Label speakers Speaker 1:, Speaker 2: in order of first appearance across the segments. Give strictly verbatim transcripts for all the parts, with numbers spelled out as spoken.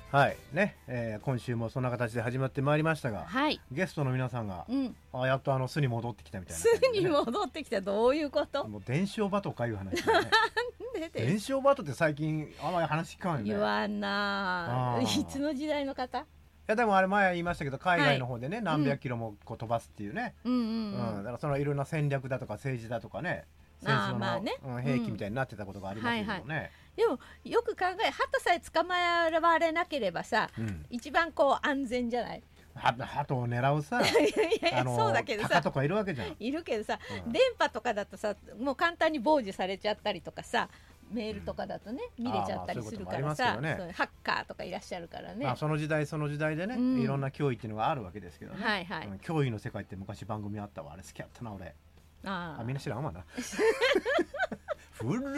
Speaker 1: はいね、えー、今週もそんな形で始まってまいりましたが、
Speaker 2: はい、
Speaker 1: ゲストの皆さんが、うん、あやっとあの巣に戻ってきたみたいな、
Speaker 2: ね、巣に戻ってきたどういうこと？
Speaker 1: もう伝承バトかいう話だね。なんで伝承バトって最近あんまり話聞かないよね。
Speaker 2: 言わんな。いつの時代の方？
Speaker 1: いやでもあれ前言いましたけど、海外の方でね、はい、何百キロもこう飛ばすっていうね、うんうんうんうん、だからそのいろんな戦略だとか政治だとかね、戦争の、まあね、兵器みたいになってたことがありますけどね、うんはいはい、
Speaker 2: でもよく考え、鳩さえ捕まわれなければさ、うん、一番こう安全じゃない？
Speaker 1: 鳩を狙うさ
Speaker 2: いやあのそうだけどさ、
Speaker 1: 鷹とかいるわけじゃん。
Speaker 2: いるけどさ、うん、電波とかだとさ、もう簡単に傍受されちゃったりとかさ、メールとかだとね、うん、見れちゃったりするからさ、そういうこともありますけどね、ハッカーとかいらっしゃるからね、
Speaker 1: まあ、その時代その時代でね、うん、いろんな脅威っていうのがあるわけですけどね、
Speaker 2: はいはい、
Speaker 1: うん、脅威の世界って昔番組あったわ、あれ好きやったな俺。ああみんな知らんわな。古っ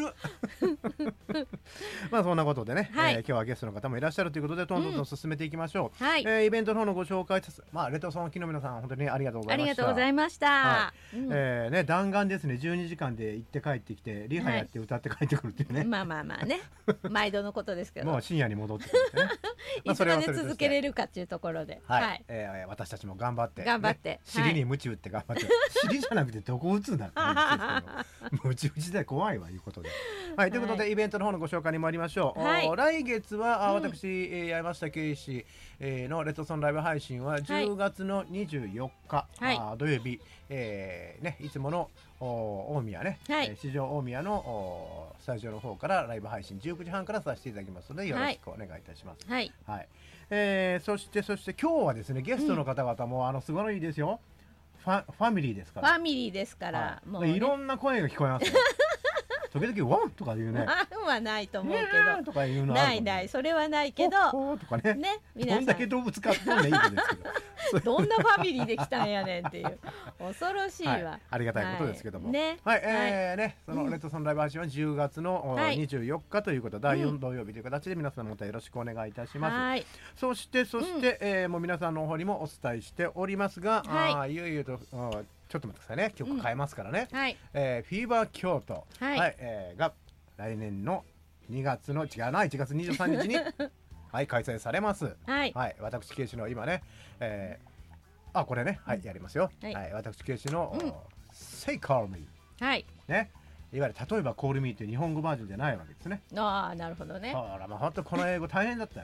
Speaker 1: まあそんなことでね、はい、えー、今日はゲストの方もいらっしゃるということで、どんどんどん進めていきましょう、うん、はい、えー、イベントの方のご紹介です。まあレトソン機の皆さん本当にありがとうございました。
Speaker 2: ありがとうございました、
Speaker 1: はい、うん、えー、ね、弾丸ですね。じゅうにじかんで行って帰ってきてリハやって歌って帰ってくるっていうね、はい、
Speaker 2: まあまあまあね毎度のことですけど、
Speaker 1: もう深夜に戻ってくるってね
Speaker 2: いつまで続けれるかっていうところで、
Speaker 1: はい、はい、えー、私たちも頑張って
Speaker 2: 頑張って、ね、
Speaker 1: 尻に鞭打って頑張って、はい、尻じゃなくてどこ打つんだって鞭打ち時代怖いわいうことで、はい、ということで、はい、イベントの方のご紹介に参りましょう、はい、来月は、うん、私、えー、山下圭司、えー、のレッドソンライブ配信はじゅうがつのにじゅうよっか、はい、あ土曜日、えーね、いつもの大宮ね、はい、えー、市場大宮のスタジオの方からライブ配信じゅうくじはんからさせていただきますのでよろしくお願いいたします。はい、はい、えー、そしてそして今日はですね、ゲストの方々も、うん、あのすごいですよ。ファ、ファミリーですから。
Speaker 2: ファミリーですから、
Speaker 1: はい、もう、ね、いろんな声が聞こえますよ。時々ワンとか言うね。
Speaker 2: ワンはないと思うけど。
Speaker 1: とか言うの
Speaker 2: ないない、それはないけど。
Speaker 1: ほとかね。
Speaker 2: ね、
Speaker 1: 皆さん。どんだけ動物飼ってんねんいいことですけど。
Speaker 2: どんなファミリーで来たんやねんっていう。恐ろしいわ。はい、
Speaker 1: ありがたいことですけども。
Speaker 2: はい、ね。
Speaker 1: はい、えー、ね、そのレッドソンライブ配信はじゅうがつのにじゅうよっかということ、だいよん土曜日という形で皆さんまたよろしくお願いいたします。はい。そしてそして、うん、えー、もう皆さんの方にもお伝えしておりますが、はい、あいよいよと。ちょっと待ってくださいね、曲変えますからね、うん、はい、えー、フィーバー京都、はいはい、えー、が来年のにがつの違うないちがつにじゅうさんにちにはい開催されます。はい、はい、私圭司の今ね、えー、あこれね、はい、うん、やりますよ。はい、はい、私圭司の、うん、Say Call Me、はいね、いわゆる例えば Call Me という日本語バージョンじゃないわけですね。
Speaker 2: ああなるほどね。
Speaker 1: ほらまあ本当この英語大変だったよ。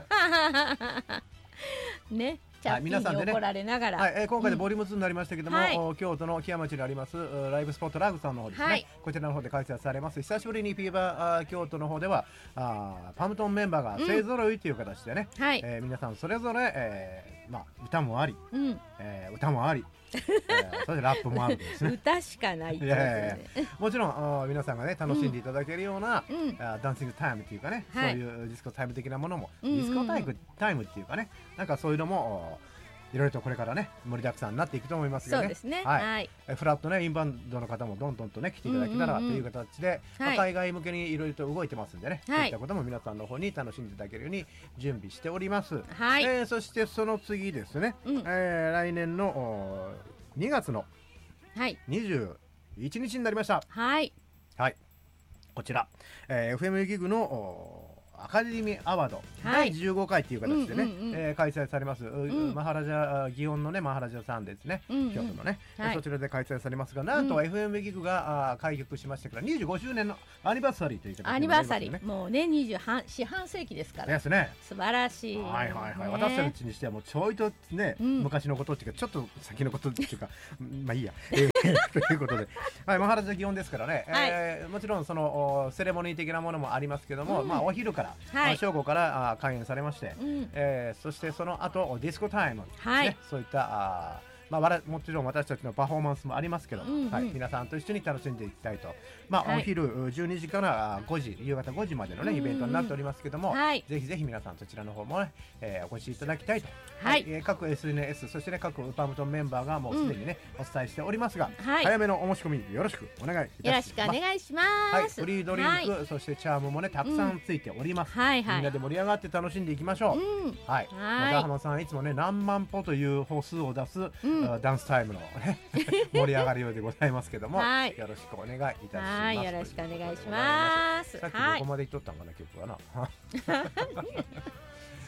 Speaker 2: ね。チャッピーに怒られながら、
Speaker 1: はい、えー、今回でボリュームツーになりましたけども、うん、京都の木屋町にありますライブスポットラグさんの方ですね、はい、こちらの方で開催されます。久しぶりにフィーバー京都の方ではあパムトンメンバーが勢ぞろいという形でね、うん、はい、えー、皆さんそれぞれ、えーまあ、歌もあり、うん、えー、歌もありえー、それでラップもあるんですね。
Speaker 2: 歌しかないってこと
Speaker 1: で、ね、もちろんあ皆さんがね楽しんでいただけるような、うん、あダンシングタイムっていうかね、はい、そういうディスコタイム的なものも、うんうんうん、ディスコタイムタイムっていうかね、なんかそういうのもいろいろとこれからね盛りだくさんになっていくと思いますよね。
Speaker 2: そうですね、
Speaker 1: はい
Speaker 2: はい、
Speaker 1: フラットねインバウンドの方もどんどんとね来ていただけたらという形で、うんうんうん、まあ、海外向けにいろいろと動いてますんでね、はい、そういったことも皆さんの方に楽しんでいただけるように準備しております。はい、えー、そしてその次ですね、うん、えー、来年のにがつのにじゅういちにちになりました。はい、はい、こちら、えー、エフエム ギグのアカデミーアワード、はい、だいじゅうごかいという形でね、うんうんうん、えー、開催されます、うん、マハラジャ祇園のねマハラジャさんですね、うんうん、京都のね、はい、そちらで開催されますが、なんと、うん、エフエム ギグがあ開局しましてからにじゅうごしゅうねんのアニバーサリーという形で、ね、
Speaker 2: アニバーサリーもうねにじゅうはん四半世紀ですからですね。素晴らしい。
Speaker 1: はいはいはい、ね、私たちにしてはもうちょいとね、うん、昔のことっていうかちょっと先のことっていうかまあいいや、えー、ということで、はい、マハラジャ祇園ですからね、はい、えー、もちろんそのセレモニー的なものもありますけども、うん、まあお昼から、はい、正午からあ開演されまして、うん、えー、そしてその後ディスコタイム、ね、はい、そういったあまあ、もちろん私たちのパフォーマンスもありますけど、うんうん、はい、皆さんと一緒に楽しんでいきたいと、まあ、はい、お昼じゅうにじからごじ夕方ごじまでの、ね、イベントになっておりますけども、はい、ぜひぜひ皆さんそちらの方も、ね、えー、お越しいただきたいと、はい、はい、えー、各 エスエヌエス そして、ね、各ウパムトンメンバーがもうすでに、ね、うん、お伝えしておりますが、はい、早めのお申し込みよろしくお願いいたします。
Speaker 2: よろしくお願いします。
Speaker 1: はい、フリードリンク、はい、そしてチャームも、ね、たくさんついております、うん、はいはい、みんなで盛り上がって楽しんでいきましょう、うん、はい、はい、ダハマさんいつも、ね、何万歩という歩数を出す、うん、ダンスタイムのね、盛り上がるようでございますけども、はい、よろしくお願いいたします。
Speaker 2: はい、よろしくお願いします。
Speaker 1: さっきどこまでいっとったんかな、曲はな。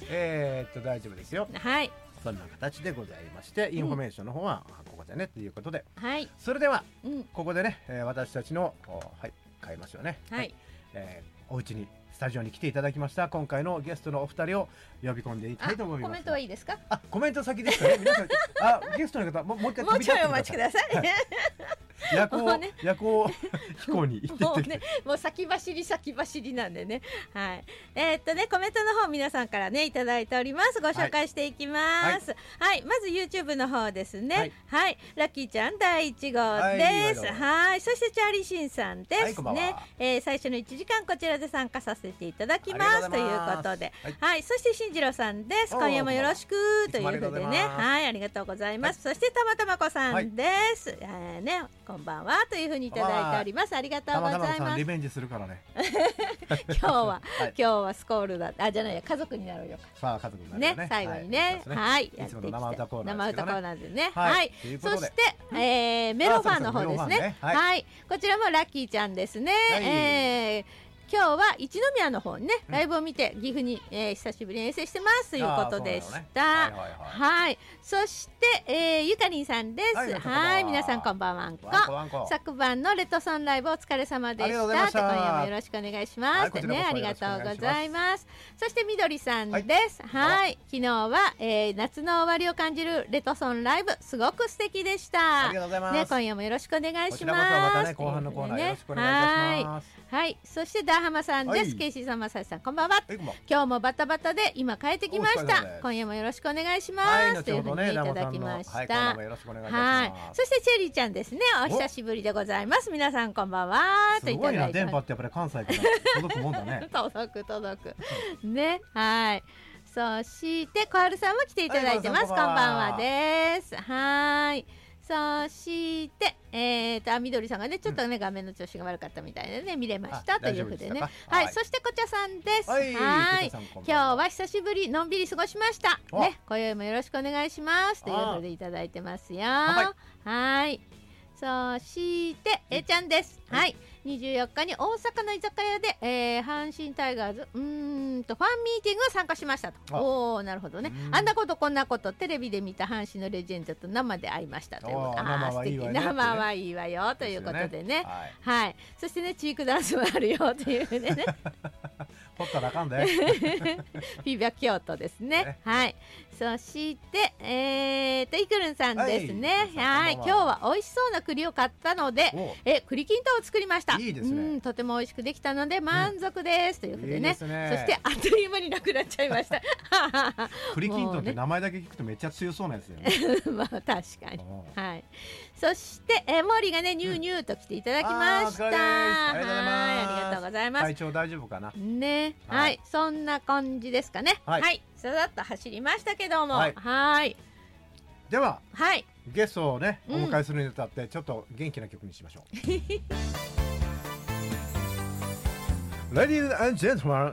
Speaker 1: えー、っと大丈夫ですよ。
Speaker 2: はい。
Speaker 1: そんな形でございまして、インフォメーションの方はここでね、ということで、
Speaker 2: はい。
Speaker 1: それでは、
Speaker 2: うん、
Speaker 1: ここでね、えー、私たちのはい変えましょうね。
Speaker 2: はい。はい、
Speaker 1: えー、お家にスタジオに来ていただきました今回のゲストのお二人を呼び込んでいきたいと思います。
Speaker 2: コメントはいいですか？
Speaker 1: あ、コメント先ですかね。皆さん、あ、ゲストの方ももう一回
Speaker 2: もうちょいお待ちください。
Speaker 1: 夜行、ね、夜行飛行に行って
Speaker 2: もうね、もう先走り先走りなんでね。はい。えー、っとね、コメントの方皆さんからねいただいております。ご紹介していきます。はい。はい、まず YouTube の方ですね。はい。はい、ラッキーちゃんだいいち号です。はい。はい、そしてチャーリーシンさんですね。はい、えー、最初のいちじかんこちらで参加させていただきますということで、はい、はい。そして進次郎さんです。今夜もよろしくということでね。はい、ありがとうございます。はい、そしてたまたまこさんです。はい、えー、ね。こんばんはというふうにいただいております。ありがとうございます。
Speaker 1: たまたまリベンジするからね。
Speaker 2: 今日は、はい、今日はスコールだ。あ、じゃないや、家族になろうよか。
Speaker 1: さあ、家族になろうね。
Speaker 2: ね、最後にね、はい、はい、
Speaker 1: いつもの生歌コーナー、
Speaker 2: ね、生歌コーナーでね。はい。はい、そして、えー、メロファンの方ですね。はい、はい、こちらもラッキーちゃんですね。はい、えー今日は一宮の方にねライブを見て、うん、岐阜に、えー、久しぶりに遠征してますということでした。はい、はいはい、そして、えー、ゆかりんさんです。はい、はい、皆さんこんばんはんこ。昨晩のレトソンライブお疲れ様でした。今夜もよろしくお願いします。はい、ね、ありがとうございます。そしてみどりさんです。はい、はい、昨日は、えー、夏の終わりを感じるレトソンライブすごく素敵でした。
Speaker 1: ありがとうございます。
Speaker 2: ね、今夜もよろしくお願いします。こちらこそ
Speaker 1: またね、後半のコーナーよろしくお願いいたします。
Speaker 2: はい、そしてダーハマさんです。ケイシーさん、マサイさん、こんばんは。今日もバタバタで今帰ってきました。今夜もよろしくお願いします。というふうにいただきました。はい、そしてチェリーちゃんですね。お久しぶりでございます。皆さんこんばんは。
Speaker 1: すごいな、電波ってやっぱり関西から届くもんだね。
Speaker 2: 届く届く。ね、はい。そして小春さんも来ていただいてます。こんばんはです。はい。そして、えーと、あみどりさんがね、ちょっとね、うん、画面の調子が悪かったみたいでね、見れましたというふうでね。はい、はい、そしてこちゃさんです。はい、はい、今日は久しぶり、のんびり過ごしました。ね、今宵もよろしくお願いしますということでいただいてますよ。はい、はい。そして、えちゃんです。はい。にじゅうよっかに大阪の居酒屋で、えー、阪神タイガーズうーんとファンミーティングを参加しましたと。おお、なるほどね。あんなことこんなことテレビで見た阪神のレジェンドと生で会いましたということで、ああ素敵、生はいいわよということでね。はい、はい、そしてね、チークダンスもあるよというね。
Speaker 1: ほったらあかんで。
Speaker 2: フィーバー京都ですね。はい。そしてえーとイクルンさんですね。はい。今日は美味しそうな栗を買ったので、え栗きんとんを作りました。
Speaker 1: いいですね。
Speaker 2: うん、とても美味しくできたので満足です、うん、ということでね。いいですね。そしてあっという間になくなっちゃいました。
Speaker 1: 栗きんとんって名前だけ聞くとめっちゃ強そうなやつだよね。
Speaker 2: まあ確かに。はい。そしてえモーリーがねニューニューと来ていただきました。うん、ありがとうございます。ありがとうございます。
Speaker 1: 体調大丈夫かな。
Speaker 2: ね。はい、はい、そんな感じですかね。はい。はい、ささっと走りましたけども。はい。はい。
Speaker 1: では。
Speaker 2: はい。
Speaker 1: ゲストをねお迎えするにあたってちょっと元気な曲にしましょう。Ladies and gentlemen、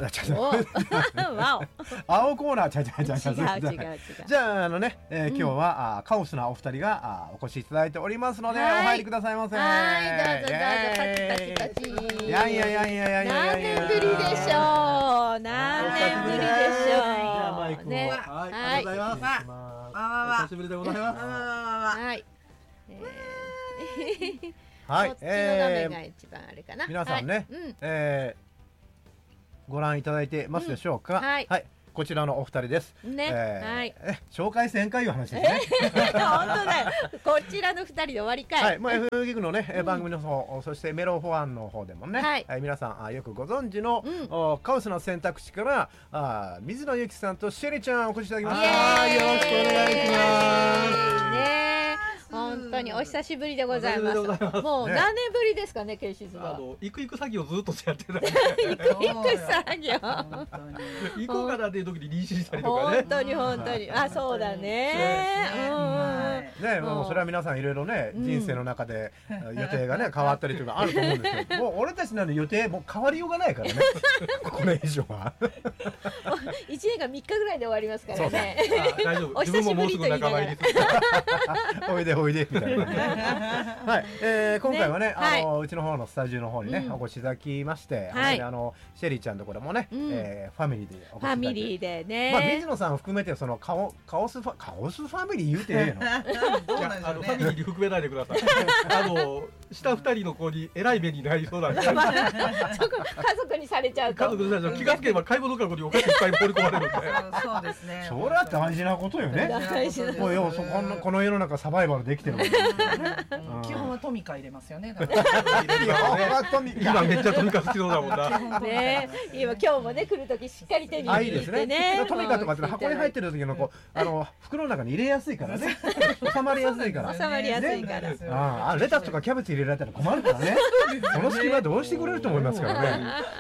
Speaker 1: 青コーナー、ちゃちゃちゃちゃ。違う違う違う。じゃああのね、えー、今日は、うん、カオスなお二人がお越しいただいておりますので、お入りくださいませ。
Speaker 2: はい、どうぞどうぞ。パチパチパチ。
Speaker 1: いやいやいやいやいやいや。
Speaker 2: 何年ぶりでしょう。何年ぶりでしょう。じゃ
Speaker 1: あマイクを。ね、はい、ありがとうございます。お久しぶりでございます。はい。
Speaker 2: はい。こっちの画面が一番あれかな。
Speaker 1: 皆さんね、えーご覧いただいてますでしょうか。うん、はい、はい、こちらのお二人です。
Speaker 2: ね、えー、はい。
Speaker 1: え、紹介せんかいう話ですね。
Speaker 2: 本当だよ。こちらの二人で終わりかい。
Speaker 1: はい、もう エフ ギグのね、うん、番組の方、そしてメロファンの方でもね、はい、はい、皆さんあよくご存知の、うん、カオスな選択肢からあ水野ゆきさんとシェリちゃんお越しいただきました。よろしくお願いします。
Speaker 2: ね。本当にお久しぶりでございます。もう何年ぶりですかね、ケイシズは。
Speaker 3: あの行く行く作業ずっとやってた。
Speaker 2: 行く行く作業。
Speaker 3: 行こうかなっていう時に妊娠したりとかね。
Speaker 2: 本当に本当に。あ、そうだね。
Speaker 1: ね、もうそれは皆さんいろいろね、人生の中で予定がね変わったりとかあると思うんですけど、もう俺たちの予定もう変わりようがないからね。これ以上は。
Speaker 2: いちねんかんみっかぐらいで終わりますからね。
Speaker 3: あ大丈夫。
Speaker 2: お
Speaker 3: 自分ももうすぐ仲間入りする。
Speaker 1: おいでおいでみたいな。はい、えー、今回はね、
Speaker 2: ね
Speaker 1: あのうちの方のスタジオの方にね、
Speaker 2: うん
Speaker 1: お越しいただきまして、
Speaker 2: はい
Speaker 1: あのシェリーちゃんところもね、
Speaker 2: うん
Speaker 1: えーファミリーでお越しい
Speaker 2: フ
Speaker 1: ただいて。
Speaker 2: ァミリーでね。
Speaker 1: まあ水野さん含めてそのカオカオスファカオスファミリー言うてええの。
Speaker 3: いや
Speaker 4: どうなんでしょう
Speaker 3: あのファミリ
Speaker 4: ね。
Speaker 3: ーに含めないでください。あの下二人の子に偉い目になりそうなんで。
Speaker 2: まあそこ家族にされちゃうと。
Speaker 3: 家族の人たち気がつけば買い物かごにお菓子いっぱい放り込まれるんで。
Speaker 4: そうそうですね。
Speaker 1: それは大事なことよね。
Speaker 2: 大事な
Speaker 1: もうよそこのこの世の中サバイバルできてるわけですからね。
Speaker 4: うん基本はトミカ入れますよね。
Speaker 3: 今めっちゃとにかく必要だもんな。
Speaker 2: ね、今今日もね来る時しっかり手に
Speaker 1: あ、いい
Speaker 2: 入れ
Speaker 1: ですね。
Speaker 2: てね。
Speaker 1: トミカとかって箱に入ってる時のこうあの袋の中に入れやすいからね。収まりやすいから。
Speaker 2: 収まりやすいから。
Speaker 1: ああ、レタスとかキャベツ入れられたら困るからね。その隙間どうしてくれると思いますからね。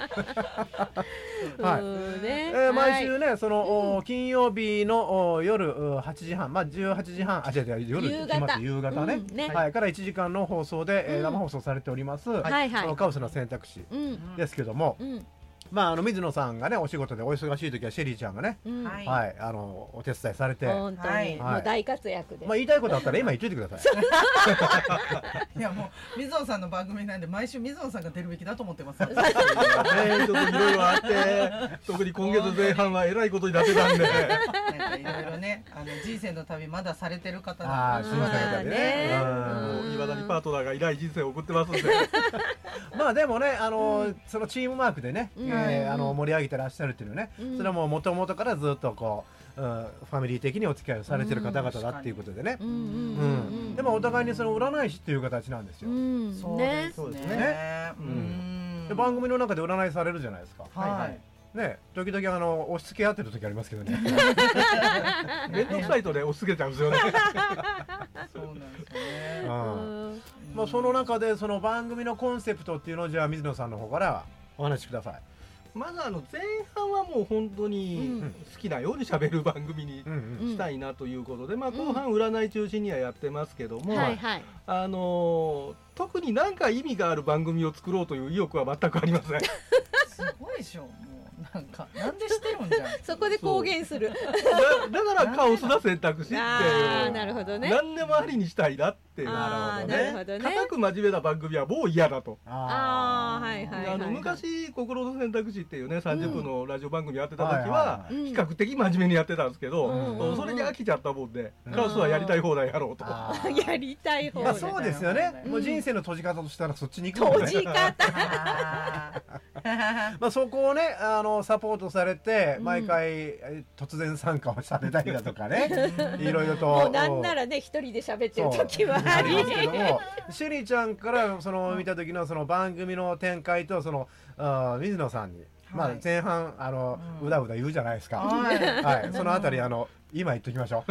Speaker 1: はい。
Speaker 2: うんね
Speaker 1: えー毎週
Speaker 2: はい
Speaker 1: ね、そのお金曜日のお夜うはちじはん、まあじゅうはちじはん、あ、違う違う、夜
Speaker 2: 夕方
Speaker 1: 来ます夕方ね
Speaker 2: うんね。
Speaker 1: はい、からいちじかんの放送でえー
Speaker 2: うん
Speaker 1: 生放送されております。
Speaker 2: はいはい
Speaker 1: そのカオスの選択肢
Speaker 2: うん
Speaker 1: ですけども、
Speaker 2: うん
Speaker 1: まああの水野さんがねお仕事でお忙しい時はシェリーちゃんがね、
Speaker 2: うん。
Speaker 4: はい
Speaker 1: はい、あのお手伝いされて、ま
Speaker 2: 本当
Speaker 4: はい
Speaker 2: にもう大活躍で
Speaker 1: あ。言いたいことあったら今言っといてください。
Speaker 4: いやもう水野さんの番組なんで毎週水野さんが出るべきだと思ってます。
Speaker 3: ね、ちょっといろいろあって特に今月前半はえらいことになってたんで。
Speaker 4: なんかいろいろね、あの人生の旅まだされてる方
Speaker 1: ああ、
Speaker 4: なんで。
Speaker 1: すみません
Speaker 2: まあね
Speaker 1: ね。
Speaker 2: うん
Speaker 3: いまだにパートナーがいない人生を送ってますんで。
Speaker 1: まあでもね、あのそのチームマークでね、
Speaker 2: うん
Speaker 1: えーあの盛り上げてらっしゃるっていうのね、
Speaker 2: うん
Speaker 1: それはもう元々からずっとこう、うん、ファミリー的にお付き合いをされてる方々だっていうことでね
Speaker 2: う。んうん
Speaker 1: う
Speaker 2: うん
Speaker 1: ん。でもお互いにその占い師っていう形なんですよ。
Speaker 2: うん
Speaker 4: そう
Speaker 2: ね
Speaker 4: ですね。
Speaker 1: ね
Speaker 4: う
Speaker 1: うん
Speaker 4: ん
Speaker 1: で番組の中で占いされるじゃないですか。
Speaker 4: はい。
Speaker 1: ね、時々あの押し付け合ってる時ありますけどね。
Speaker 3: めんどくさいとね押し付けちゃうんですよね。
Speaker 4: そうなんですよね。
Speaker 1: う。
Speaker 2: うんん
Speaker 1: まあその中でその番組のコンセプトっていうのをじゃあ水野さんの方からお話しください。
Speaker 3: まずあの前半はもう本当に好きなように喋る番組に
Speaker 1: うん
Speaker 2: うん
Speaker 3: したいなということで、まあ後半占い中心にはやってますけども、
Speaker 2: はいはい。
Speaker 3: あのー特に何か意味がある番組を作ろうという意欲は全くありません。
Speaker 4: すごいでしょ。もうなんかなんでしてるんじゃん。
Speaker 2: そこで公言する。
Speaker 3: だだからカオスな選択肢って
Speaker 2: ああなるほどね。
Speaker 3: 何でもありにしたいなっていう。
Speaker 2: あー
Speaker 1: なる
Speaker 2: ほどね
Speaker 3: 固く真面目な番組はもう嫌だと。
Speaker 2: ああはいはいはい。
Speaker 3: あの昔「心の選択肢」っていうねさんじゅっぷんのラジオ番組やってた時
Speaker 1: はいはい
Speaker 3: は
Speaker 1: はい
Speaker 2: うん
Speaker 3: 比較的真面目にやってたんですけど、
Speaker 2: うんうんうん
Speaker 3: それに飽きちゃったもんで、
Speaker 1: うん
Speaker 3: カオスはやりたい放題やろうと。
Speaker 1: あー
Speaker 2: やりたい方で。
Speaker 1: まあそうですよね。
Speaker 4: うん
Speaker 1: もう人生の閉じ方としたらそっちに行くもんね。
Speaker 2: 閉じ方。
Speaker 4: あー
Speaker 1: まあそこをねあのサポートされて
Speaker 2: うん
Speaker 1: 毎回え突然参加をされたりだとかね、いろいろと。
Speaker 2: もうなんならね一人で喋ってる時はあり
Speaker 1: ありますけども、シェリーちゃんからその見た時のその番組の展開とそのあー水野さんに、まあ
Speaker 4: はい
Speaker 1: 前半あの
Speaker 4: うん
Speaker 1: うだうだ言うじゃないですか。
Speaker 4: はい
Speaker 1: はい、そのあたりあの今言っときましょう。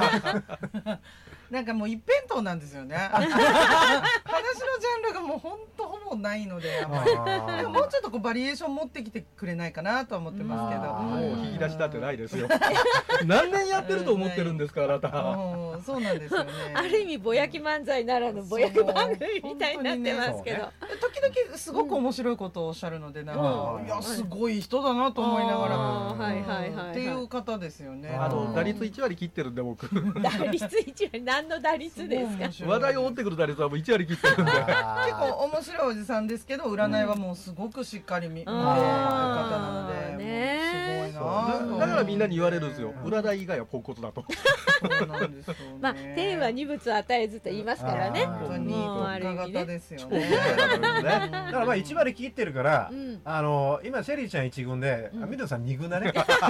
Speaker 4: なんかもう一辺倒なんですよね。話のジャンルがもう本当ほぼないので、なんかもうちょっとこうバリエーション持ってきてくれないかなとは思ってますけど。
Speaker 1: うん
Speaker 3: もう引き出しだってないですよ。何年やってると思ってるんですかあなた。
Speaker 4: うんそうなんですよね。
Speaker 2: ある意味ぼやき漫才ならぬぼやき番組みたいになってますけど。
Speaker 4: 時々すごく面白いことをおっしゃるので、なんか
Speaker 1: うん
Speaker 4: いやすごい人だなと思いながら。
Speaker 2: あーはいはいはいはい。
Speaker 4: っていう方ですよね。
Speaker 3: あの
Speaker 1: うん
Speaker 3: 打率いち割切ってるんで僕。
Speaker 2: 打率一割何の打率ですか。
Speaker 3: 話題を持ってくる打率はもういち割切ってるんで。
Speaker 4: 結構面白いおじさんですけど、占いはもうすごくしっかり見見てる方なの
Speaker 2: あー
Speaker 4: で、
Speaker 2: ね
Speaker 4: もうすごいなと思って。
Speaker 3: だからみんなに言われるんですよ。占い以外はポンコツだと。
Speaker 4: そうなんですよね。
Speaker 2: まあ天は二物与えずと言いますからね。
Speaker 1: あー
Speaker 4: 本当に
Speaker 2: もうある意味ね。
Speaker 4: 特化型ですよ
Speaker 3: 超
Speaker 4: ね。
Speaker 1: だからまあいち割切ってるから、
Speaker 2: うん
Speaker 1: あの今シェリーちゃんいち軍で、
Speaker 2: うん
Speaker 1: あ水野さんに軍だね。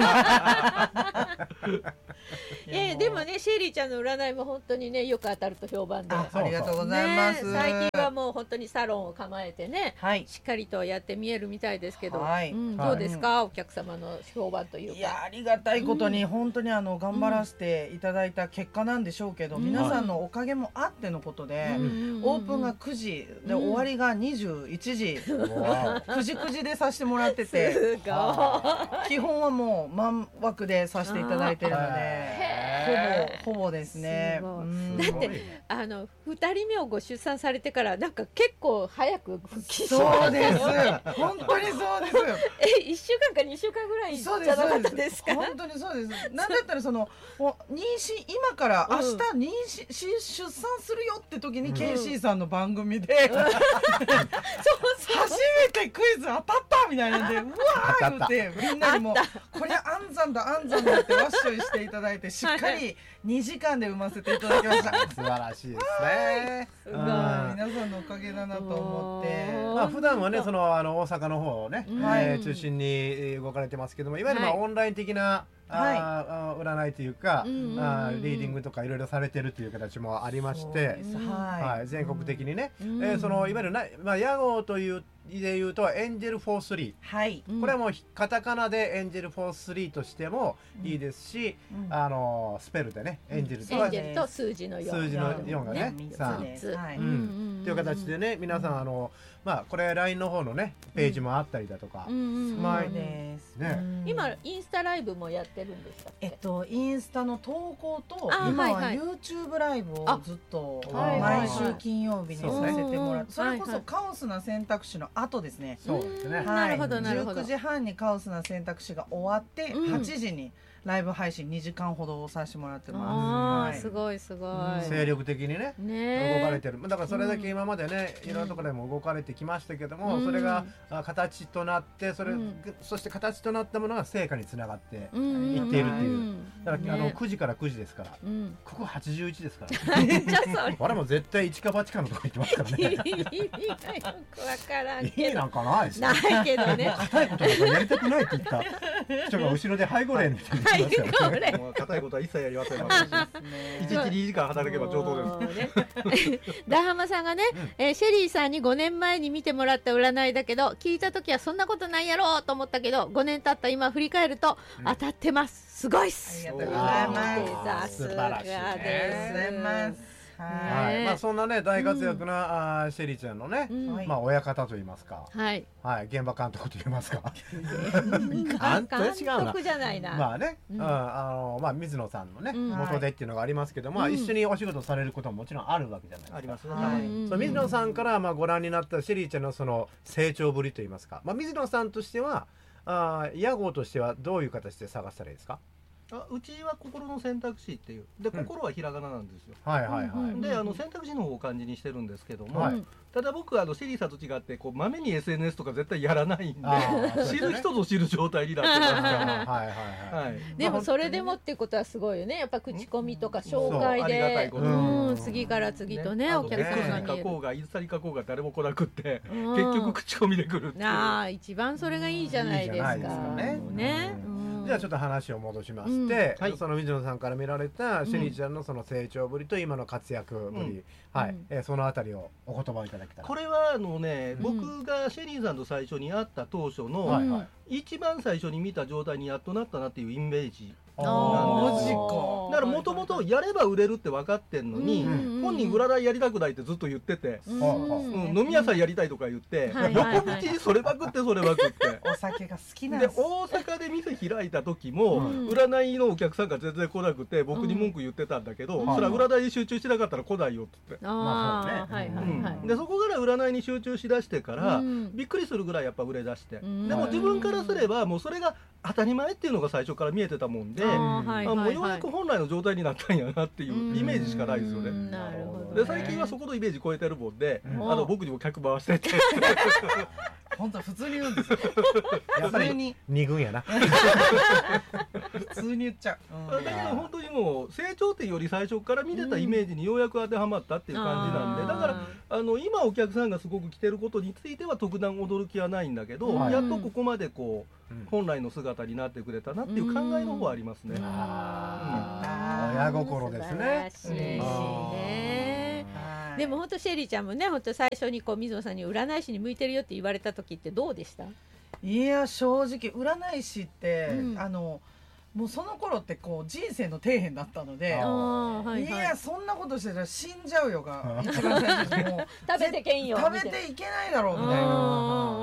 Speaker 2: えーでもねシェリーちゃんの占いも本当にねよく当たると評判で。
Speaker 4: あありがとうございます。
Speaker 2: ね最近はもう本当にサロンを構えてね。
Speaker 4: はい。
Speaker 2: しっかりとやって見えるみたいですけど、
Speaker 4: はい
Speaker 2: うん、
Speaker 1: はい
Speaker 2: どうですか、お客様の評判というか。
Speaker 4: いやありがたいことに本当にあの頑張らせていただいた結果なんでしょうけど、
Speaker 2: うん
Speaker 4: 皆さんのおかげもあってのことで、オープンがくじで
Speaker 2: うん
Speaker 4: 終わりがにじゅういちじ、
Speaker 1: わ
Speaker 4: くじくじでさせてもらって
Speaker 2: す
Speaker 4: て、
Speaker 2: ごい。
Speaker 4: 基本はもう満枠でさせていただいてるので、
Speaker 1: へへ
Speaker 4: ほぼほぼですね。
Speaker 2: すごい
Speaker 4: うん
Speaker 2: だってあのふたりめをご出産されてからなんか結構早く復帰し
Speaker 4: そうで
Speaker 2: ましたよ
Speaker 4: す。本当にそうです。
Speaker 2: えいっしゅうかんかにしゅうかんぐらいじ
Speaker 4: そうです
Speaker 2: ゃなかったですか。
Speaker 4: 本当にそうです。なんだったらそのもう妊娠今から明日
Speaker 2: うん
Speaker 4: 妊娠し出産するよって時に
Speaker 1: うん
Speaker 4: ケーシー さんの番組で
Speaker 2: そうそう
Speaker 4: 初めてクイズ当たったみたいなんでうわー言ってみんなにもこりゃ安産だ安産だってわっしょいしていただいてしっかりにじかんで産ませていただきました。
Speaker 1: 素晴らしいですね。
Speaker 2: すごい
Speaker 1: うん
Speaker 4: 皆さんのおかげだなと思って。
Speaker 1: まあ普段はねそのあの大阪の方をね、
Speaker 2: はい
Speaker 1: えー中心にえー動かれてますけども、いわゆるまあ
Speaker 2: はい
Speaker 1: オンライン的な
Speaker 4: はい
Speaker 1: あーあー占いというか、
Speaker 2: うんうんうんうん
Speaker 1: あーリーディングとかいろいろされてるという形もありまして
Speaker 4: そうで、す
Speaker 2: うん
Speaker 4: はい
Speaker 1: はい、全国的にね、
Speaker 2: うん
Speaker 1: えーそのいわゆるな、まあ、屋号というでいうとエンジェルフォースリ
Speaker 4: はい。
Speaker 1: ー、これはもうカタカナでエンジェルフォースリーとしてもいいですし、
Speaker 4: うん
Speaker 1: あのスペルでねエンジェルとは
Speaker 2: エンジェルと数字のよん
Speaker 1: 数字のよんがね
Speaker 4: 三つ
Speaker 1: さん
Speaker 4: ですはい
Speaker 1: うんっていう形でね皆さんあのまあこれ ライン の方のねページもあったりだとか、
Speaker 2: うんうんうん
Speaker 1: まあ
Speaker 4: そうです。
Speaker 1: ね
Speaker 4: うん
Speaker 2: 今インスタライブもやってるんでしたっけ。
Speaker 4: えっとインスタの投稿と
Speaker 2: あ
Speaker 4: 今は
Speaker 2: はいはい
Speaker 4: YouTube ライブをずっと
Speaker 1: はい
Speaker 4: 毎週金曜日にさせてもらって、それこそ
Speaker 2: そうねはいはい
Speaker 4: カオスな選択肢の後ですね。
Speaker 1: そうですね
Speaker 2: うんなるほどなるほど
Speaker 4: じゅうくじはんにカオスな選択肢が終わって
Speaker 2: うん
Speaker 4: はちじにライブ配信にじかんほどをさせてもらって
Speaker 2: あ
Speaker 4: ます。
Speaker 2: あすごいすごい。
Speaker 1: 精力的にね
Speaker 2: ね
Speaker 1: 動かれてるだからそれだけ今までね、いろんなところでも動かれてきましたけども、
Speaker 2: うん
Speaker 1: それがあ形となってそれ、
Speaker 2: うん
Speaker 1: そして形となったものが成果につながって、
Speaker 2: うん
Speaker 1: 言っているっていう
Speaker 2: うん
Speaker 1: だから、あの
Speaker 2: ね
Speaker 1: くじからくじですから
Speaker 2: うん。
Speaker 1: ここはちじゅういちですから
Speaker 2: じゃあそれ。
Speaker 1: 我も絶対一か八かのとこ行ってますからね
Speaker 2: 意味がよくわからん
Speaker 1: 意
Speaker 2: けど。
Speaker 1: 味なんかないですよ
Speaker 2: ないけどね。
Speaker 1: 硬いことなんかやりたくないって言った人が後ろで背後霊みたいに言ってましたよね
Speaker 2: これ。
Speaker 3: もう硬いことは一切やりません。私一日にじかん働けば上等です。
Speaker 2: です。ダハマさんがね、えーシェリーさんにごねんまえに見てもらった占いだけど聞いた時はそんなことないやろうと思ったけどごねん経った今振り返ると
Speaker 1: うん
Speaker 2: 当たってますすごいっす。
Speaker 4: ありがとうございます。
Speaker 2: さすが
Speaker 1: 素晴らしいね
Speaker 4: ありがとうございます。は
Speaker 1: はい
Speaker 2: ね
Speaker 1: まあそんなね大活躍な、あーシェリーちゃんのね、
Speaker 2: うん
Speaker 4: はい
Speaker 1: まあ親方と言いますか、
Speaker 2: はい。
Speaker 1: はい現場監督と言いますか
Speaker 2: 監
Speaker 1: 監督違うな
Speaker 2: 督じゃないな。
Speaker 1: まあね、
Speaker 2: う
Speaker 1: うんんあのまあ水野さんのね、
Speaker 2: うん
Speaker 1: 元でっていうのがありますけど、まあ
Speaker 2: うん
Speaker 1: 一緒にお仕事されることももちろんあるわけじゃないですか。
Speaker 3: ありますね。
Speaker 4: はい
Speaker 3: たまに
Speaker 1: そう水野さんからまあご覧になったシェリーちゃんのその成長ぶりといいますか、まあ水野さんとしてはあー屋号としてはどういう形で探したらいいですか。
Speaker 3: あうちは心の選択肢っていうで
Speaker 1: うん
Speaker 3: 心はひらがななんですよ。
Speaker 1: はいはいはい。
Speaker 2: うんうん
Speaker 3: であの選択肢の方を漢字にしてるんですけども、
Speaker 1: はい
Speaker 2: うん
Speaker 3: ただ僕はあのシェリーさんと違ってこうまめに エスエヌエス とか絶対やらないんで
Speaker 1: あー
Speaker 3: 知る人ぞ知る状態になってますか
Speaker 1: はいはい
Speaker 3: ら。
Speaker 1: はい。
Speaker 3: はい。
Speaker 2: でもそれでもってことはすごいよね。やっぱ口コミとか紹
Speaker 3: そう
Speaker 2: 介
Speaker 3: ありがたい
Speaker 2: で、
Speaker 3: こと
Speaker 1: に
Speaker 2: うん、次から次とね
Speaker 3: あの
Speaker 2: お客さんが見える。
Speaker 3: ネットに書こうがインスタに書こうが誰も来なくって
Speaker 2: うん
Speaker 3: 結局口コミで来るっていう。
Speaker 2: なあ一番それがいいじゃないですか。
Speaker 1: いいじゃないですかね
Speaker 2: もうね
Speaker 1: じゃあちょっと話を戻しまして、
Speaker 2: うん
Speaker 3: はい
Speaker 1: その水野さんから見られたシェリーちゃんのその成長ぶりと今の活躍ぶり、
Speaker 3: うん
Speaker 1: はい、
Speaker 2: うん
Speaker 1: えーそのあたりをお言葉いただけたら。
Speaker 3: これはあのね、
Speaker 2: うん
Speaker 3: 僕がシェリーさんと最初に会った当初の、
Speaker 1: はいはい。
Speaker 3: 一番最初に見た状態にやっとなったなっていうイメージ。
Speaker 1: あー
Speaker 4: マジか
Speaker 3: だからもともとやれば売れるって分かってんのに、
Speaker 1: うん
Speaker 3: 本人占いやりたくないってずっと言ってて、
Speaker 2: うん
Speaker 3: うん飲み屋さんやりたいとか言って、
Speaker 2: はいはいはい
Speaker 3: 横道にそれまくってそれまくって。
Speaker 4: お酒が好きなん
Speaker 3: で
Speaker 4: です。
Speaker 3: 大阪で店開いた時も、
Speaker 2: うん
Speaker 3: 占いのお客さんが全然来なくて僕に文句言ってたんだけど、
Speaker 2: うん
Speaker 3: それは占いに集中しなかったら来ないよって言って、
Speaker 2: ああ、
Speaker 1: まあそうね
Speaker 2: はいはいはい。
Speaker 3: うんでそこから占いに集中しだしてから、
Speaker 2: うん
Speaker 3: びっくりするぐらいやっぱ売れ出して、
Speaker 2: うん
Speaker 3: でも自分からすればもうそれが当たり前っていうのが最初から見えてたもんで、
Speaker 2: あーはい
Speaker 3: あも
Speaker 2: はいはい
Speaker 3: うようやく本来の状態になったんやなっていうイメージしかないですよね。
Speaker 2: うんなるほどね
Speaker 3: で最近はそこのイメージ超えてるもんで、
Speaker 1: うん
Speaker 3: あの僕にも客回してて
Speaker 4: 本当普通に言うんですよ。
Speaker 1: やっぱり
Speaker 4: 普通に
Speaker 1: 二軍やな。
Speaker 4: 普通に言っちゃう。
Speaker 3: だけど本当にもう成長っていうより最初から見てたイメージにようやく当てはまったっていう感じなんで、
Speaker 2: あー
Speaker 3: だからあの今お客さんがすごく来てることについては特段驚きはないんだけど、
Speaker 2: うん
Speaker 3: やっとここまでこう
Speaker 1: うん
Speaker 3: 本来の姿になってくれたなっていう考えの方はありますね。
Speaker 1: あー親心ですね。
Speaker 2: 素晴らしいね。
Speaker 4: はい
Speaker 2: でも本当シェリーちゃんもね本当最初にこう水野さんに占い師に向いてるよって言われた時ってどうでした？
Speaker 4: いや正直占い師って、
Speaker 2: うん
Speaker 4: あのもうその頃ってこう人生の底辺だったので、
Speaker 1: あー
Speaker 2: あーはい
Speaker 4: い
Speaker 2: はい
Speaker 4: やそんなことしてたら死んじゃうよが一番最初にもう
Speaker 2: 食べてけんよ
Speaker 4: 食べ
Speaker 2: みたいな
Speaker 4: ていけないだろうみたいな。
Speaker 2: うん
Speaker 4: もう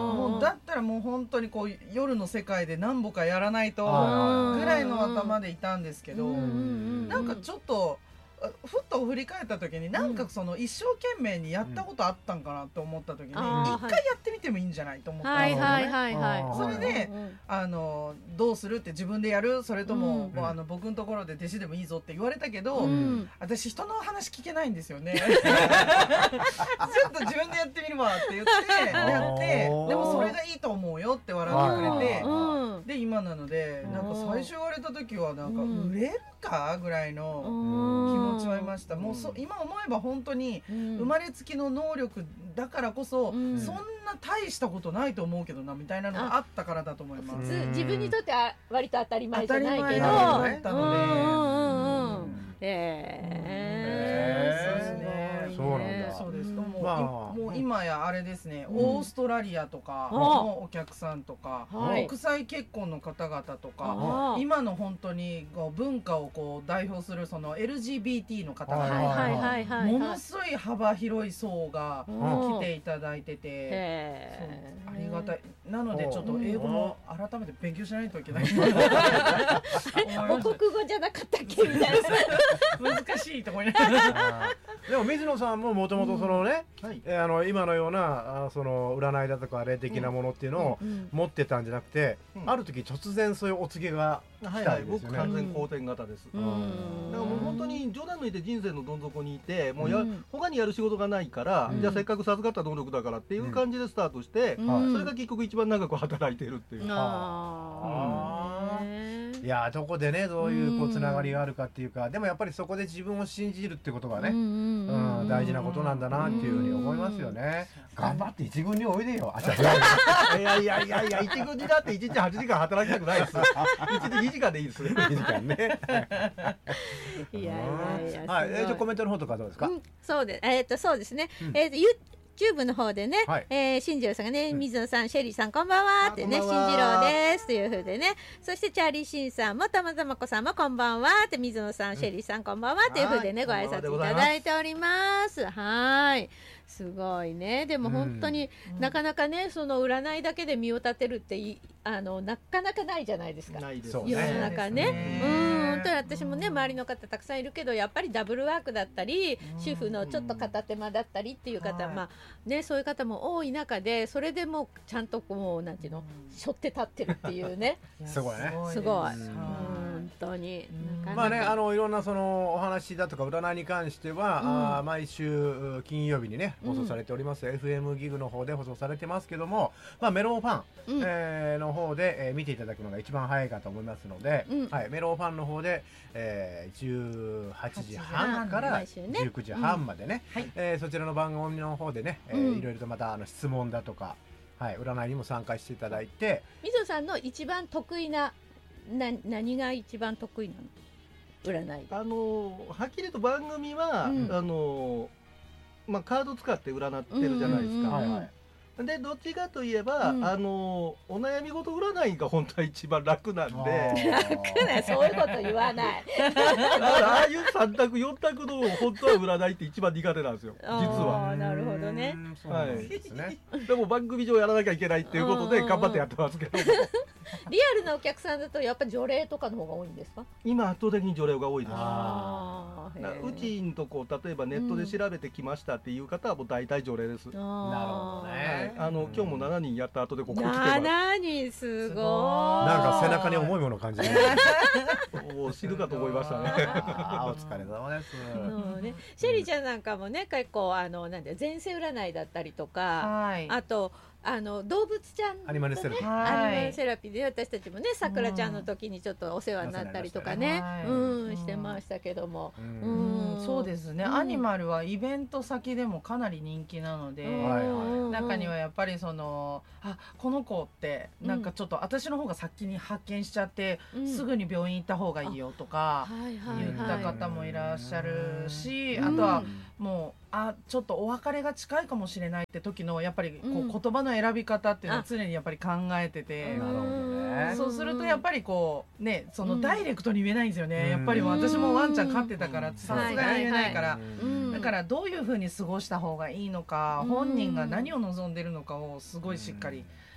Speaker 4: だったらもう本当にこう夜の世界で何本かやらないと
Speaker 1: うん
Speaker 4: ぐらいの頭でいたんですけど、
Speaker 2: うん
Speaker 4: なんかちょっとふっと振り返った時になんかその一生懸命にやったことあったんかなと思った時に一
Speaker 2: あー
Speaker 4: 回やってみてもいいんじゃないと思ったん
Speaker 2: はい
Speaker 4: ですよね。
Speaker 2: はいはいはい。
Speaker 1: あー
Speaker 4: それで
Speaker 2: うんうん
Speaker 4: あのどうするって自分でやるそれとも,、
Speaker 2: うん
Speaker 4: もうあの僕のところで弟子でもいいぞって言われたけど、
Speaker 2: うん
Speaker 4: 私人の話聞けないんですよねちょっと自分でやってみるわって言ってやって
Speaker 1: あー
Speaker 4: でもそれがいいと思うよって笑ってくれて、
Speaker 2: うん
Speaker 4: で今なのでなんか最初言われた時はなんか
Speaker 2: うん
Speaker 4: 売れるかぐらいの気持ちはありました。もうそ今思えば本当に
Speaker 2: うん
Speaker 4: 生まれつきの能力だからこそ、
Speaker 2: うん
Speaker 4: そんな大したことないと思うけどなみたいなのがあったからだと思います。
Speaker 2: 普通自分にとっては割と当たり前じゃないけど、
Speaker 4: 当たり前だと思ったので、
Speaker 2: うんうんうんうん
Speaker 4: うん
Speaker 2: えー
Speaker 4: そうですね
Speaker 1: そうなんだ
Speaker 4: そうです。もう,、
Speaker 1: まあ
Speaker 4: もう今やあれですね、
Speaker 2: うん
Speaker 4: オーストラリアとかのお客さんとか、
Speaker 2: はい
Speaker 4: 国際結婚の方々とか、
Speaker 2: あー
Speaker 4: 今の本当にこう文化をこう代表するその エルジービーティー の方々、
Speaker 2: はいはいはいはい
Speaker 4: ものすごい幅広い層が
Speaker 2: うん
Speaker 4: 来ていただいてて、
Speaker 2: へー
Speaker 4: そうありがたい。なのでちょっと英語も改めて勉強しないといけない。
Speaker 2: お国語じゃなかったっけみたいな。
Speaker 4: 難しいと思いながら。
Speaker 1: あーでも水野さんももともとそのね、
Speaker 3: はい
Speaker 1: えーあの今のようなあーその占いだとか霊的なものっていうのを
Speaker 2: うん
Speaker 1: 持ってたんじゃなくて、
Speaker 3: うん
Speaker 1: ある時突然そういうお告げが来た
Speaker 3: はいはい、僕
Speaker 1: んですよね。
Speaker 3: 完全後天型です。
Speaker 2: う
Speaker 3: だ
Speaker 2: ん
Speaker 3: からもう本当に冗談抜いて人生のどん底にいてもうや、
Speaker 2: うん
Speaker 3: 他にやる仕事がないから、
Speaker 2: うん
Speaker 3: じゃあせっかく授かった能力だからっていう感じでスタートして、
Speaker 2: うん
Speaker 3: それが結局一番長く働いているっていう。
Speaker 2: あーね
Speaker 1: いやーどこでねどういうこ
Speaker 2: う
Speaker 1: うんつながりがあるかっていうか、でもやっぱりそこで自分を信じるってことがね、
Speaker 2: うんうん
Speaker 1: うん
Speaker 2: うん
Speaker 1: 大事なことなんだなっていうふうに思いますよね。頑張って一軍においでよ。あ、違う
Speaker 3: いやいやいやいや一軍になって一日はちじかん働きたくないです。一日にじかんでいいですね。
Speaker 1: いい時間ね。
Speaker 2: いやいやいや
Speaker 1: はい、
Speaker 2: すごい
Speaker 1: えー、じゃあコメントの方とかどうですか。
Speaker 2: うんそうでえーっとそうですね
Speaker 1: うん
Speaker 2: えーっと YouTube の方でね、
Speaker 1: はい
Speaker 2: えー、新次郎さんがね、水野さん、シェリーさん、こんばんはってね、新
Speaker 3: あこんばんは
Speaker 2: 次郎ですというふうでね、そしてチャーリーシンさんも、たまたまこさんも、こんばんはって、水野さん、シェリーさん、こんばんはっていうふうでね、ご
Speaker 3: はい
Speaker 2: 挨拶いただいております。はい。すごいね。でも本当に、なかなかね、その占いだけで身を立てるってい、あの、なかなかないじゃないですか。
Speaker 3: ないです
Speaker 1: そう
Speaker 2: 世の
Speaker 1: ね
Speaker 2: 中ね。
Speaker 4: そうですね
Speaker 2: うん、本当に私もね、周りの方たくさんいるけど、やっぱりダブルワークだったり、主婦のちょっと片手間だったりっていう方、
Speaker 4: はい
Speaker 2: まあね、そういう方も多い中で、それでもうちゃんとこう、なんていうの、背負って立ってるっていうね。
Speaker 1: すごいね
Speaker 2: すごい。
Speaker 1: うん
Speaker 2: 本当に。
Speaker 4: うん
Speaker 2: なかなか
Speaker 1: まあね、あのいろんなそのお話だとか占いに関しては、
Speaker 2: うん
Speaker 1: あー毎週金曜日にね放送されております、エフエム ギグの方で放送されてますけども、まあ、メロンファン、
Speaker 2: うん
Speaker 1: えーの方で、えー見ていただくのが一番早いかと思いますので、
Speaker 2: うん
Speaker 1: はい、メロンファンの方で、えー、じゅうはちじはんから
Speaker 2: 毎週ね
Speaker 1: じゅうくじはんまでね、
Speaker 4: はい
Speaker 1: えーそちらの番組の方でね、えー
Speaker 2: うん
Speaker 1: いろいろとまたあの質問だとか、はい、占いにも参加していただいて、
Speaker 2: 水野さんの一番得意な、な、何が一番得意なの。占い。
Speaker 3: あのはっきりと番組は、
Speaker 2: うん
Speaker 3: あのまあカード使って占ってるじゃないですか。
Speaker 2: うんうんうん
Speaker 1: はいはい
Speaker 3: でどっちかといえば、
Speaker 2: うん
Speaker 3: あのお悩み事占いが本当は一番楽なんで。
Speaker 2: 楽な、そういうこと言わない。
Speaker 3: だからああいうさん択よん択の本当は占いって一番苦手なんですよ実は。
Speaker 2: あーなるほどね
Speaker 1: うーんそうなんですね、
Speaker 3: でも番組上やらなきゃいけないっていうことで
Speaker 2: うんうんうん
Speaker 3: 頑張ってやってますけども、
Speaker 2: リアルなお客さんだと、やっぱり除霊とかの方が多いんですか。
Speaker 3: 今圧倒的に除霊が多いです。
Speaker 2: あーへー
Speaker 3: なうちんとこ例えばネットで調べてきましたっていう方はもう大体除霊です。
Speaker 2: あー
Speaker 1: なるほどね
Speaker 3: はい、あの今日もしちにんやった後でここ来てます。
Speaker 2: ななにんすごい。
Speaker 1: なんか背中に重いものを感じる。
Speaker 3: もう死ぬかと思いましたね。
Speaker 1: あーお疲れ様です。
Speaker 2: うんね、シェリーちゃんなんかもね、結構あのなんだよ、前世占いだったりとか、
Speaker 4: はい。
Speaker 2: あとあの動物ちゃん、
Speaker 1: アニマルセラピー。
Speaker 2: ア
Speaker 4: はい
Speaker 2: ニマルセラピーで私たちもね、さくらちゃんの時にちょっとお世話になったりとかね、
Speaker 4: はい
Speaker 2: うんしてましたけども、
Speaker 1: う
Speaker 2: うん
Speaker 4: うん、そうですね、
Speaker 2: うん
Speaker 4: アニマルはイベント先でもかなり人気なので、
Speaker 2: うん
Speaker 1: はいはい
Speaker 4: 中にはやっぱりそのあこの子ってなんかちょっと私の方が先に発見しちゃって、
Speaker 2: うん
Speaker 4: すぐに病院行った方がいいよとか
Speaker 2: はいはい
Speaker 4: 言った方もいらっしゃるし、
Speaker 2: うん
Speaker 4: あとはもうあちょっとお別れが近いかもしれないって時のやっぱりこう、
Speaker 2: うん
Speaker 4: 言葉の選び方っていうの
Speaker 2: あ
Speaker 4: は常にやっぱり考えてて。
Speaker 1: なるほどね
Speaker 4: そうするとやっぱりこうねその
Speaker 2: うん
Speaker 4: ダイレクトに言えないんですよね、
Speaker 1: うん
Speaker 4: やっぱり私もワンちゃん飼ってたから
Speaker 1: うん
Speaker 4: さすがに言えないから、
Speaker 2: うん
Speaker 4: だからどういうふうに過ごした方がいいのか、
Speaker 2: うん
Speaker 4: 本人が何を望んでるのかをすごいしっかり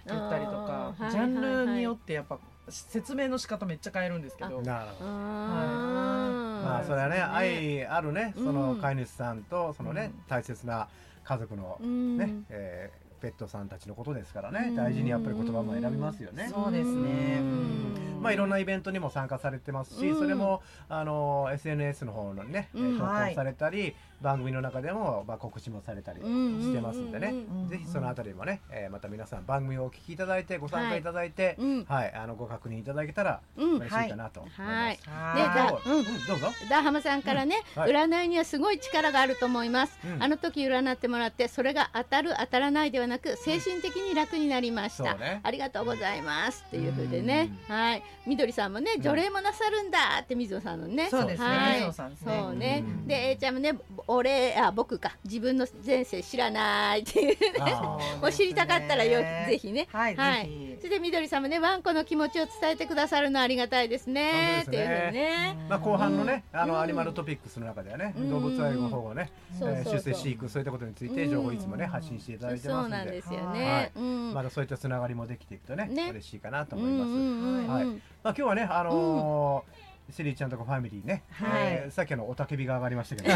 Speaker 4: 言ったりとか、
Speaker 2: あー
Speaker 4: ジャンルによってやっぱ説明の仕方めっちゃ変えるんですけど、
Speaker 1: なるほど。
Speaker 2: あー
Speaker 1: まあそれはね、
Speaker 2: そう
Speaker 1: 愛あるね、その
Speaker 2: うん
Speaker 1: 飼い主さんとそのね、
Speaker 4: うん
Speaker 1: 大切な家族の
Speaker 2: うん
Speaker 1: ね、えーペットさんたちのことですからね、
Speaker 2: うん
Speaker 1: 大事にやっぱり言葉も選びますよね。
Speaker 4: そうですね。
Speaker 2: うん
Speaker 1: まあいろんなイベントにも参加されてますし、
Speaker 2: うん
Speaker 1: それもあの エスエヌエス の方のね、えー
Speaker 2: うん
Speaker 1: 投稿されたり、番組の中でもまあ告知もされたりしてますんでね、
Speaker 2: うん
Speaker 1: ぜひそのあたりもね、えーまた皆さん番組をお聞きいただいてご参加いただいて、
Speaker 2: うん
Speaker 1: はい、あのご確認いただけたら
Speaker 2: うん
Speaker 1: 嬉しいかなと思います。
Speaker 2: はいね
Speaker 4: はい
Speaker 2: だうん
Speaker 1: うん、どうぞ。
Speaker 2: ダーハマさんからね、
Speaker 1: うんはい
Speaker 2: 占いにはすごい力があると思います、
Speaker 1: うん
Speaker 2: あの時占ってもらってそれが当たる当たらないではなく精神的に楽になりました、
Speaker 1: そうね
Speaker 2: ありがとうございますっていう風でね、はい、みどりさんもね
Speaker 1: ん
Speaker 2: 除霊もなさるんだって水野さんのね、
Speaker 4: そうですね
Speaker 2: はい
Speaker 4: 水野さんですね
Speaker 2: そうね、
Speaker 1: うん
Speaker 2: で A ちゃんもね俺あ僕か自分の前世知らないっていう
Speaker 1: あー
Speaker 2: もう知りたかったらよぜひね
Speaker 4: はい、
Speaker 2: はい
Speaker 4: ぜひ
Speaker 2: それでみどりさんもねワンコの気持ちを伝えてくださるのありがたいですね
Speaker 1: そうですね
Speaker 2: っていう風にね
Speaker 1: まあ後半のね、あ
Speaker 2: うん
Speaker 1: のアニマルトピックスの中ではね、
Speaker 2: うん
Speaker 1: 動物愛護保護ね、
Speaker 2: そうそうそう
Speaker 1: えー出世飼育そういったことについて情報をいつもね発信していただいてますので
Speaker 2: そうなんで、すよ
Speaker 1: は
Speaker 2: ね
Speaker 1: い。
Speaker 2: うん
Speaker 1: まだそういったつながりもできていくとね
Speaker 2: ね
Speaker 1: 嬉しいかなと
Speaker 2: うん
Speaker 1: 思います。
Speaker 2: うんうん
Speaker 1: はい
Speaker 2: うん
Speaker 1: まあ今日はねあのーシェリーちゃんとかファミリーね、
Speaker 2: はい
Speaker 1: えーさっきあのおたけびが上がりましたけど、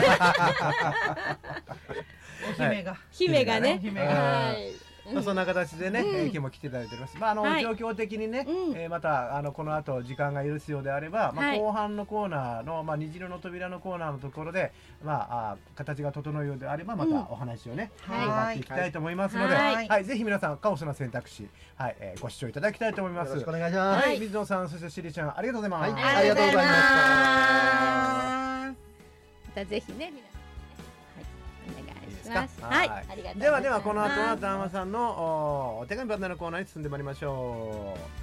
Speaker 4: お姫が、
Speaker 2: 姫がね、
Speaker 4: 姫
Speaker 1: が
Speaker 2: はい。
Speaker 1: まあそんな形でね、
Speaker 2: うん
Speaker 1: えー今日も来ていただいております。まああの、
Speaker 2: はい
Speaker 1: 状況的にね、
Speaker 2: うん
Speaker 1: えーまたあのこの後時間が許すようであれば、まあ
Speaker 2: はい
Speaker 1: 後半のコーナーのまあ虹色の扉のコーナーのところで、まああ形が整うようであればま
Speaker 2: うん
Speaker 1: たお話をね、
Speaker 4: はい
Speaker 1: 伺っていきたいと思いますので、
Speaker 2: はい
Speaker 1: はい、ぜひ皆さんカオスな選択肢、はい、えーご視聴いただきたいと思います。
Speaker 3: よろしくお願いし
Speaker 1: は、
Speaker 3: ます。
Speaker 2: はいい
Speaker 1: 水野さんそしてシェリーちゃんありがとうございます。
Speaker 3: はい
Speaker 2: ありがとうございま
Speaker 4: あ
Speaker 2: またぜひね、皆さんね、はい、お願いします。
Speaker 1: いいですか
Speaker 2: はい、
Speaker 1: はい
Speaker 2: ありがとうございます。
Speaker 1: ではではこの後はダーマさんのおお手紙バナナのコーナーに進んでまいりましょう。